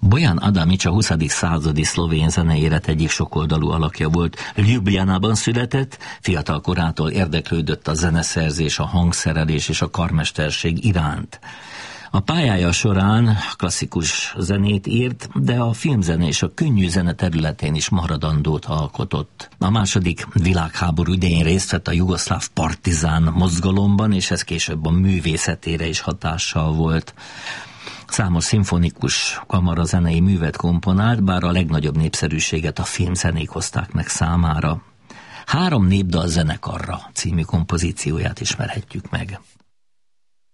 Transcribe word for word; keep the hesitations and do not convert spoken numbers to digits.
Bojan Adamics a huszadik századi szlovén zeneélet egyik sokoldalú alakja volt. Ljubljanában született, fiatal korától érdeklődött a zeneszerzés, a hangszerelés és a karmesterség iránt. A pályája során klasszikus zenét írt, de a filmzene és a könnyű zene területén is maradandót alkotott. A második világháború idején részt vett a jugoszláv partizán mozgalomban, és ez később a művészetére is hatással volt. Számos szimfonikus kamarazenei művet komponált, bár a legnagyobb népszerűséget a filmzenék hozták meg számára. Három népdal zenekarra című kompozícióját ismerhetjük meg.